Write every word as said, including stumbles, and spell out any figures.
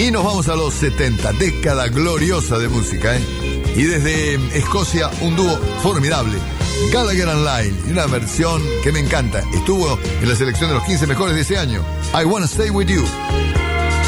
Y nos vamos a los setenta, década gloriosa de música, ¿eh? Y desde Escocia, un dúo formidable, Gallagher and Lyle, y una versión que me encanta. Estuvo en la selección de los quince mejores de ese año. I Wanna Stay With You.